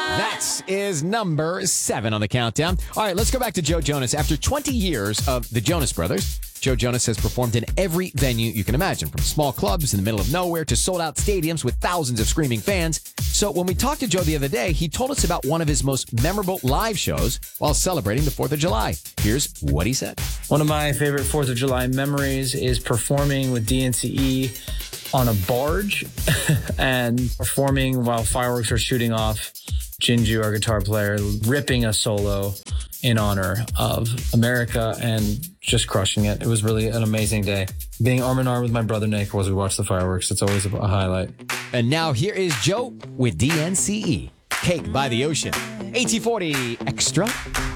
That is number 7 on the countdown. All right, let's go back to Joe Jonas. After 20 years of the Jonas Brothers, Joe Jonas has performed in every venue you can imagine, from small clubs in the middle of nowhere to sold-out stadiums with thousands of screaming fans. So when we talked to Joe the other day, he told us about one of his most memorable live shows while celebrating the 4th of July. Here's what he said. One of my favorite 4th of July memories is performing with DNCE on a barge and performing while fireworks are shooting off. Jinju, our guitar player, ripping a solo in honor of America and just crushing it. It was really an amazing day. Being arm in arm with my brother Nick as we watched the fireworks, it's always a highlight. And now here is Joe with DNCE, Cake by the Ocean. AT40 Extra.